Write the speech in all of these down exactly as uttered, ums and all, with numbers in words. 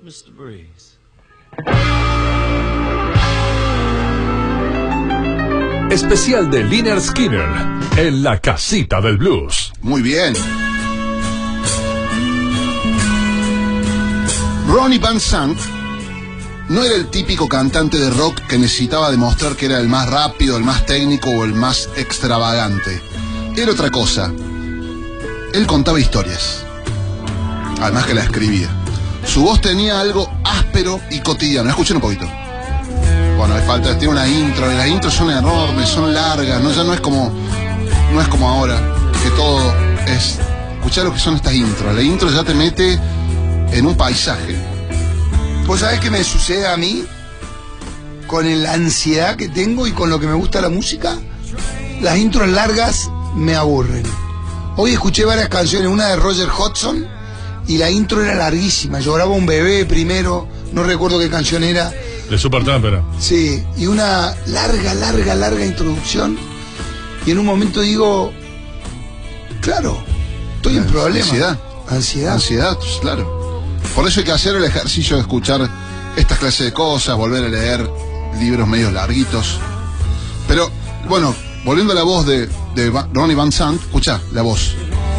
mister Breeze. Especial de Lynyrd Skynyrd en la casita del blues. Muy bien. Ronnie Van Zant no era el típico cantante de rock que necesitaba demostrar que era el más rápido, el más técnico o el más extravagante. Era otra cosa. Él contaba historias, además que la escribía. Su voz tenía algo áspero y cotidiano. Escuchen un poquito. Bueno, hay falta, tiene una intro, y las intros son enormes, son largas, no, ya no es como, no es como ahora, que todo es, escuchá lo que son estas intros, la intro ya te mete en un paisaje. ¿Vos sabés qué me sucede a mí? Con la ansiedad que tengo y con lo que me gusta la música, las intros largas me aburren. Hoy escuché varias canciones, una de Roger Hodgson, y la intro era larguísima, lloraba un bebé primero, no recuerdo qué canción era. De Supertramp era. Sí, y una larga, larga, larga introducción. Y en un momento digo, claro, estoy en problemas. Ansiedad. Ansiedad. Ansiedad, pues, claro. Por eso hay que hacer el ejercicio de escuchar estas clases de cosas, volver a leer libros medios larguitos. Pero, bueno, volviendo a la voz de, de Ronnie Van Zant, escuchá la voz.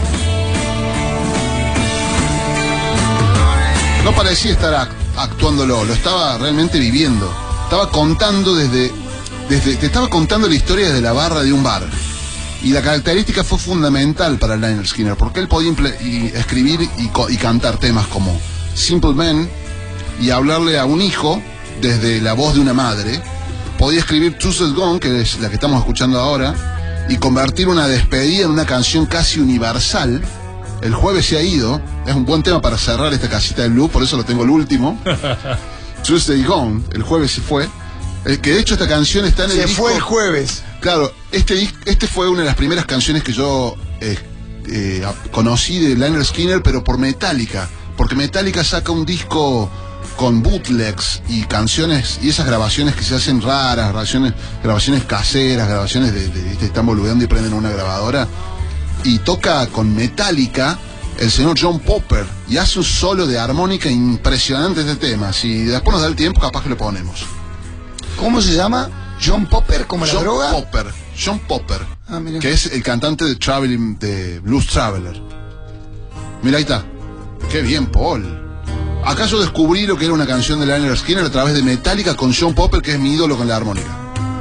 No parecía estar act actuándolo, lo estaba realmente viviendo. Estaba contando desde, desde... Te estaba contando la historia desde la barra de un bar. Y la característica fue fundamental para Lynyrd Skynyrd, porque él podía y escribir y, y cantar temas como Simple Man y hablarle a un hijo desde la voz de una madre. Podía escribir Tuesday's Gone, que es la que estamos escuchando ahora, y convertir una despedida en una canción casi universal. El jueves se ha ido, es un buen tema para cerrar esta casita del blues, por eso lo tengo el último. Tuesday Gone, el jueves se fue. El que de hecho esta canción está en el Se disco. fue el jueves. Claro, este, este fue una de las primeras canciones que yo eh, eh, conocí de Lynyrd Skynyrd, pero por Metallica. Porque Metallica saca un disco con bootlegs y canciones, y esas grabaciones que se hacen raras, grabaciones, grabaciones caseras, grabaciones de, de, de están boludeando y prenden una grabadora. Y toca con Metallica el señor John Popper y hace un solo de armónica impresionante este tema. Si después nos da el tiempo, capaz que lo ponemos. ¿Cómo se llama? John Popper, como la John droga. Popper, John Popper, ah, que es el cantante de Traveling, de Blues Traveler. Mira, ahí está. Qué bien, Paul. Acá yo descubrí lo que era una canción de Lynyrd Skynyrd a través de Metallica con John Popper, que es mi ídolo con la armónica.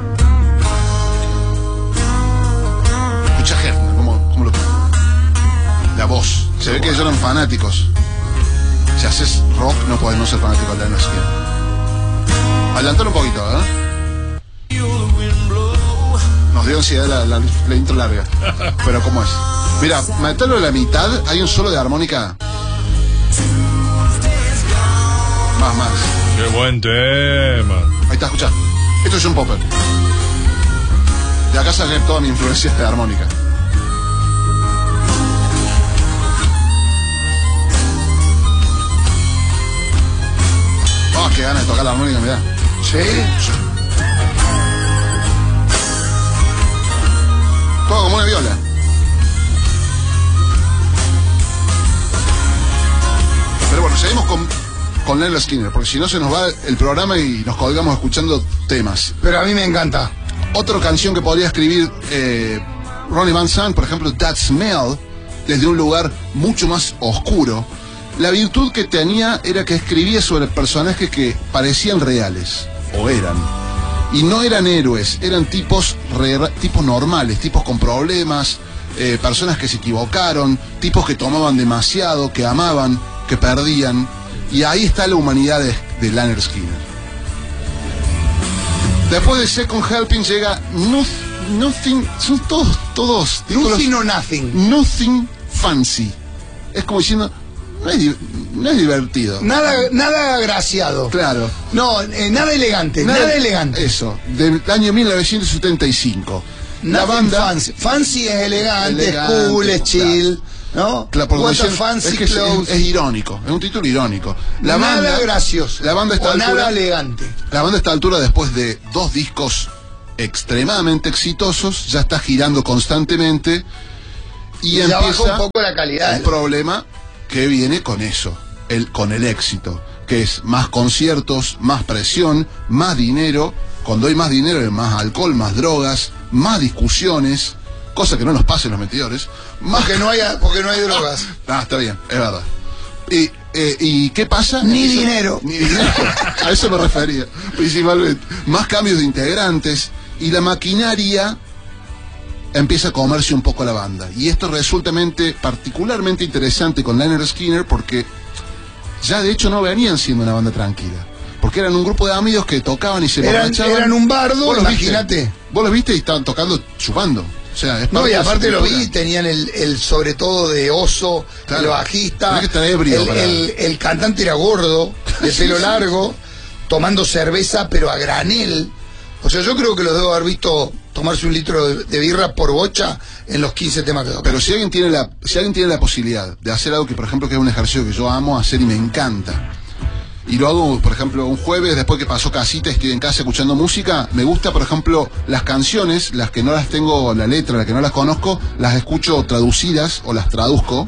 Escucha Hefner, ¿cómo, cómo lo... La voz. Se ve que ellos eran fanáticos. Si haces rock, no podés no ser fanático de Lynyrd Skynyrd. Adelantalo un poquito, ¿eh? Nos dio ansiedad la, la, la intro larga. Pero ¿cómo es? Mira, metalo a la mitad, hay un solo de armónica. Más, más. Qué buen tema. Ahí está, escuchá. Esto es John Popper. De acá saqué toda mi influencia de armónica. Oh, qué ganas de tocar la armónica, mirá. ¿Sí? Todo como una viola. Pero bueno, seguimos con, con Lynyrd Skynyrd, porque si no se nos va el programa y nos colgamos escuchando temas. Pero a mí me encanta. Otra canción que podría escribir eh, Ronnie Van Zant, por ejemplo, That Smell, desde un lugar mucho más oscuro. La virtud que tenía era que escribía sobre personajes que parecían reales, o eran. Y no eran héroes, eran tipos, re, tipos normales, tipos con problemas, eh, personas que se equivocaron, tipos que tomaban demasiado, que amaban, que perdían. Y ahí está la humanidad de, de Lynyrd Skynyrd. Después de Second Helping llega Nothing, nothing son todos, todos títulos, Nothing or Nothing. Nothing Fancy. Es como diciendo, no es, no es divertido. Nada, nada agraciado. Claro. No, eh, nada elegante, nada, nada elegante. Eso, del año mil novecientos setenta y cinco. La banda fancy. Fancy es elegante, elegante, es cool, es chill, ¿no? Claro, What a fancy es, que es, es, es irónico, es un título irónico. La nada banda, gracioso. La banda está o altura, nada elegante. La banda a esta altura, después de dos discos extremadamente exitosos, ya está girando constantemente y, y empieza baja un poco la calidad. Un problema que viene con eso, el, con el éxito, que es más conciertos, más presión, más dinero. Cuando hay más dinero hay más alcohol, más drogas, más discusiones, cosa que no nos pasa en los mentidores. Más... Porque no hay, porque no hay drogas. Ah, está bien, es verdad. Y, eh, ¿y qué pasa? Ni Eso, dinero. Ni dinero. A eso me refería, principalmente. Más cambios de integrantes y la maquinaria empieza a comerse un poco la banda. Y esto resulta particularmente interesante con Lynyrd Skynyrd porque ya de hecho no venían siendo una banda tranquila. Porque eran un grupo de amigos que tocaban y se Eran, borrachaban. eran un bardo, imagínate. Viste? Vos los viste y estaban tocando, chupando. O sea, es No, y de aparte su lo vi, cultura. tenían el, el sobre todo de Oso, Claro. el bajista. Tenés que estar ebrio el, para- el, el cantante era gordo, de pelo largo, tomando cerveza, pero a granel. O sea, yo creo que los debo haber visto tomarse un litro de, de birra por bocha en los quince temas que tocaron. Pero si alguien tiene la, si alguien tiene la posibilidad de hacer algo que, por ejemplo, que es un ejercicio que yo amo hacer y me encanta, y lo hago, por ejemplo, un jueves después que pasó casita y estoy en casa escuchando música, me gusta, por ejemplo, las canciones, las que no las tengo, la letra, las que no las conozco, las escucho traducidas o las traduzco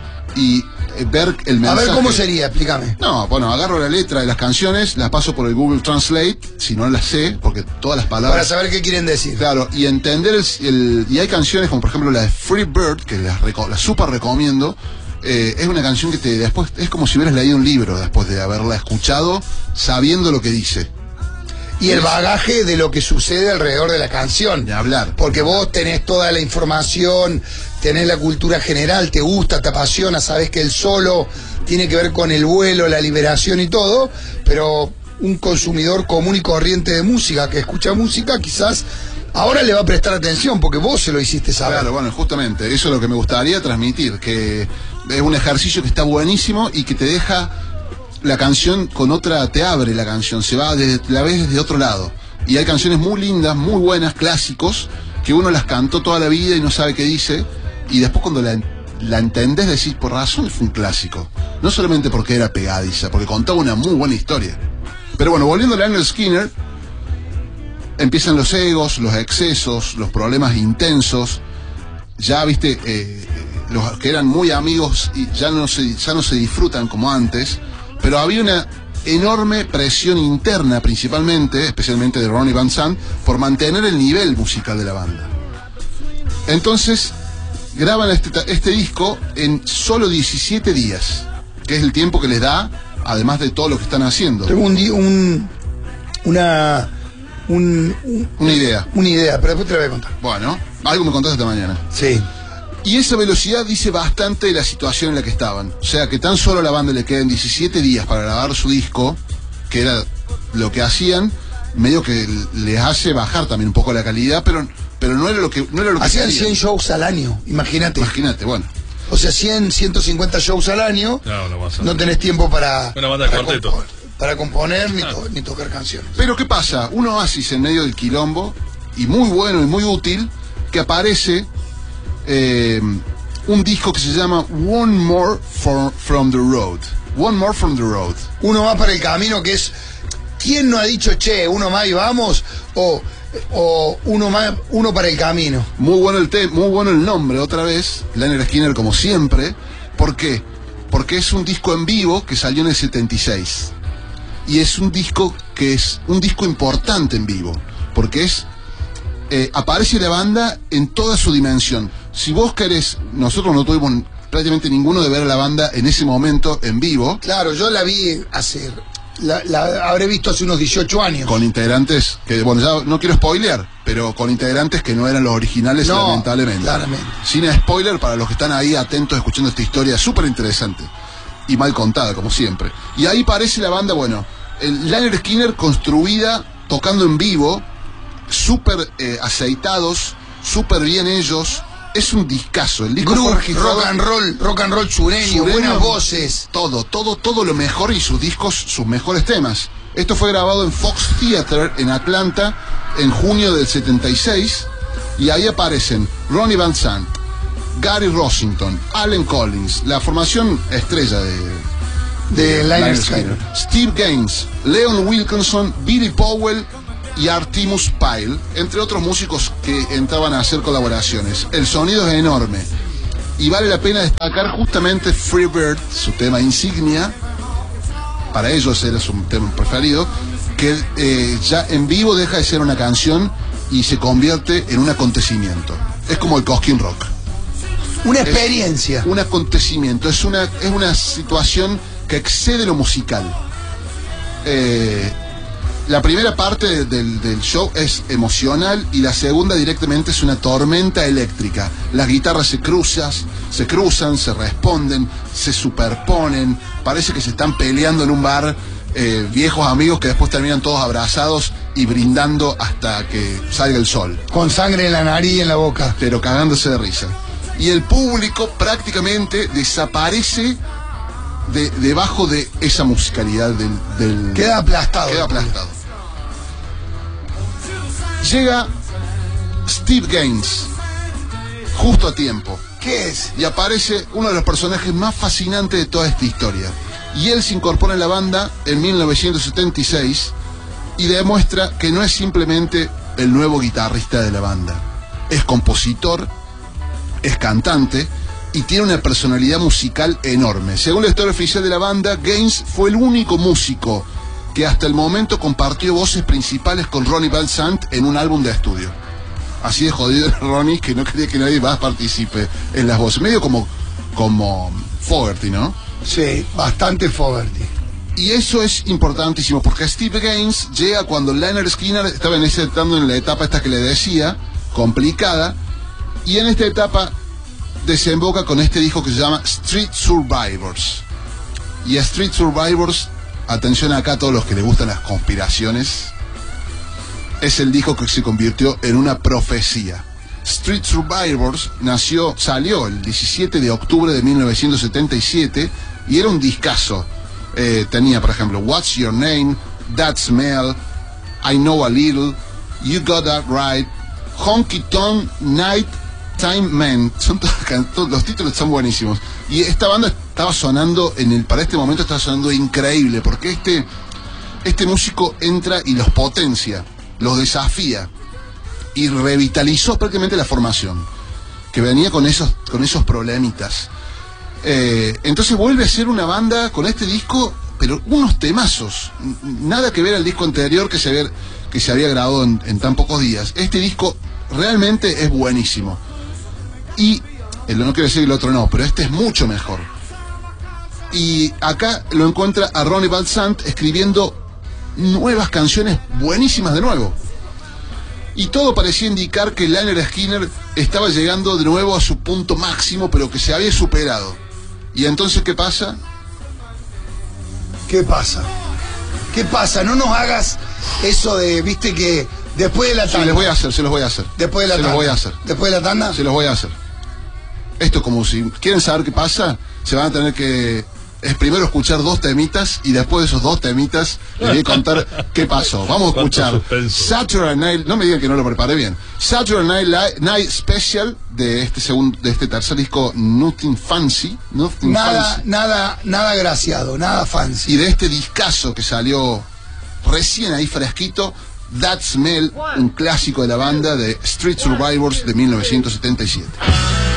y eh, ver el A mensaje. ver cómo sería, explícame. No, bueno, agarro la letra de las canciones, las paso por el Google Translate, si no las sé, porque todas las palabras... Para saber qué quieren decir. Claro, y entender el, el- y hay canciones como por ejemplo la de Free Bird, que las reco- la super recomiendo. Eh, es una canción que te después es como si hubieras leído un libro después de haberla escuchado, sabiendo lo que dice. Y el bagaje de lo que sucede alrededor de la canción. De hablar. Porque vos tenés toda la información, tenés la cultura general, te gusta, te apasiona, sabés que el solo tiene que ver con el vuelo, la liberación y todo, pero un consumidor común y corriente de música que escucha música quizás ahora le va a prestar atención porque vos se lo hiciste saber. Claro, bueno, justamente, eso es lo que me gustaría transmitir, que es un ejercicio que está buenísimo y que te deja la canción con otra, te abre la canción, se va, desde, la ves desde otro lado. Y hay canciones muy lindas, muy buenas, clásicos, que uno las cantó toda la vida y no sabe qué dice, y después cuando la, la entendés decís, por razón fue un clásico. No solamente porque era pegadiza, porque contaba una muy buena historia. Pero bueno, volviendo a Lynyrd Skynyrd, empiezan los egos, los excesos, los problemas intensos. Ya viste, eh, los que eran muy amigos y ya no se, ya no se disfrutan como antes, pero había una enorme presión interna principalmente, especialmente de Ronnie Van Zant, por mantener el nivel musical de la banda. Entonces graban este, este disco en solo diecisiete días, que es el tiempo que les da, además de todo lo que están haciendo. Tengo un, di- un una un, un- Una idea. una idea, pero después te la voy a contar. Bueno, algo me contaste esta mañana. Sí. Y esa velocidad dice bastante de la situación en la que estaban. O sea, que tan solo a la banda le quedan diecisiete días para grabar su disco, que era lo que hacían, medio que les hace bajar también un poco la calidad, pero, pero no era lo que no era lo que Hacían querían. cien shows al año, imagínate. Imagínate, bueno. O sea, cien, ciento cincuenta shows al año. No, no pasa. No tenés tiempo para, Una banda de para, cuarteto. compo- para componer ni, to- ni tocar canciones. Pero ¿qué pasa? Un oasis en medio del quilombo, y muy bueno y muy útil, que aparece eh, un disco que se llama One More for- From the Road. One More From the Road. Uno más para el camino, que es, ¿quién no ha dicho, che, uno más y vamos? O, o uno más, uno para el camino. Muy bueno el te muy bueno el nombre, otra vez, Lynyrd Skynyrd como siempre. ¿Por qué? Porque es un disco en vivo que salió en el setenta y seis. Y es un disco que es un disco importante en vivo, porque es eh, aparece la banda en toda su dimensión. Si vos querés, nosotros no tuvimos prácticamente ninguno de ver a la banda en ese momento en vivo, Claro, yo la vi hace, la, la habré visto hace unos dieciocho años. con integrantes que, bueno, ya no quiero spoilear, pero con integrantes que no eran los originales, No, lamentablemente. claramente. Sin spoiler para los que están ahí atentos escuchando esta historia súper interesante y mal contada, como siempre. Y ahí parece la banda, bueno, el Lynyrd Skynyrd construida, tocando en vivo, súper eh, aceitados, súper bien ellos. Es un discazo. El disco fue Groove, registrado- rock and roll, rock and roll sureño, Sureño, buenas voces. Todo, todo, todo lo mejor y sus discos, sus mejores temas. Esto fue grabado en Fox Theater en Atlanta en junio del setenta y seis y ahí aparecen Ronnie Van Zant, Gary Rossington, Allen Collins, la formación estrella de, De Lynyrd Lynyrd Skynyrd. Steve Gaines, Leon Wilkinson, Billy Powell y Artemus Pyle, entre otros músicos que entraban a hacer colaboraciones. El sonido es enorme y vale la pena destacar justamente Free Bird, su tema insignia, para ellos era su tema preferido, que eh, ya en vivo deja de ser una canción y se convierte en un acontecimiento. Es como el Cosquín Rock. Una experiencia. Es un acontecimiento, es una, es una situación que excede lo musical. Eh, la primera parte del, del show es emocional y la segunda directamente es una tormenta eléctrica. Las guitarras se cruzan, se cruzan, se responden, se superponen, parece que se están peleando en un bar, eh, viejos amigos que después terminan todos abrazados y brindando hasta que salga el sol. Con sangre en la nariz y en la boca. Pero cagándose de risa. Y el público prácticamente desaparece de, debajo de esa musicalidad del, del... Queda aplastado. Queda aplastado. Llega Steve Gaines, justo a tiempo. ¿Qué es? Y aparece uno de los personajes más fascinantes de toda esta historia. Y él se incorpora en la banda en mil novecientos setenta y seis y demuestra que no es simplemente el nuevo guitarrista de la banda. Es compositor, es cantante y tiene una personalidad musical enorme. Según la historia oficial de la banda, Gaines fue el único músico que hasta el momento compartió voces principales con Ronnie Van Sant en un álbum de estudio. Así de jodido era Ronnie que no quería que nadie más participe en las voces. Medio como, como Fogerty, ¿no? Sí, bastante Fogerty. Y eso es importantísimo porque Steve Gaines llega cuando Lynyrd Skynyrd estaba en ese, estando en la etapa esta que le decía, complicada, y en esta etapa desemboca con este disco que se llama Street Survivors. Y a Street Survivors, atención acá a todos los que les gustan las conspiraciones, es el disco que se convirtió en una profecía. Street Survivors nació, salió el diecisiete de octubre de mil novecientos setenta y siete y era un discazo. Eh, tenía, por ejemplo, What's Your Name, That Smell, I Know a Little, You Got That Right, Honky Tonk Night Time Man. Son todos, todos, los títulos son buenísimos. Y esta banda estaba sonando, en el, para este momento estaba sonando increíble, porque este, este músico entra y los potencia, los desafía y revitalizó prácticamente la formación, que venía con esos, con esos problemitas. Eh, entonces vuelve a ser una banda con este disco, pero unos temazos. Nada que ver al disco anterior que se había, que se había grabado en, en tan pocos días. Este disco realmente es buenísimo. Y, el, no quiero decir que el otro no, pero este es mucho mejor. Y acá lo encuentra a Ronnie Van Sant escribiendo nuevas canciones buenísimas de nuevo. Y todo parecía indicar que Lynyrd Skynyrd estaba llegando de nuevo a su punto máximo, pero que se había superado. ¿Y entonces qué pasa? ¿Qué pasa? ¿Qué pasa? No nos hagas eso de, viste, que después de la tanda. Se les voy a hacer, se los voy a hacer. Después de la se tanda. los voy a hacer. Después de la tanda. Se los voy a hacer. Esto como si quieren saber qué pasa, se van a tener que... Es primero escuchar dos temitas y después de esos dos temitas les voy a contar qué pasó. Vamos a escuchar Saturday Night, no me digan que no lo preparé bien. Saturday Night, Night Special de este segundo, de este tercer disco, Nothing Fancy, Nothing Nada, Fancy. nada, nada graciado, nada fancy. Y de este discazo que salió recién ahí fresquito, That Smell, un clásico de la banda de Street Survivors de mil novecientos setenta y siete.